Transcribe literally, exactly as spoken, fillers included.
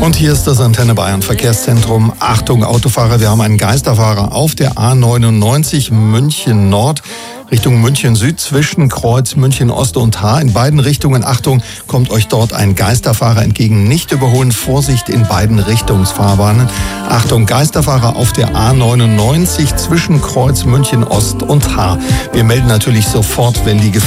Und hier ist das Antenne Bayern Verkehrszentrum. Achtung Autofahrer, wir haben einen Geisterfahrer auf der A neunundneunzig München Nord Richtung München Süd zwischen Kreuz München Ost und H. In beiden Richtungen, Achtung, kommt euch dort ein Geisterfahrer entgegen. Nicht überholen, Vorsicht in beiden Richtungsfahrbahnen. Achtung, Geisterfahrer auf der A neunundneunzig zwischen Kreuz München Ost und H. Wir melden natürlich sofort, wenn die Gefahr